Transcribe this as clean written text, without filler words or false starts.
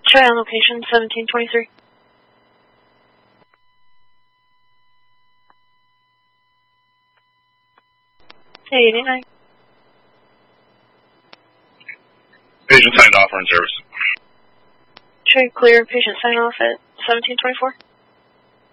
Try on location 1723. Hey, 89. Patient signed off, we're in service. Tray clear, patient sign off at 1724.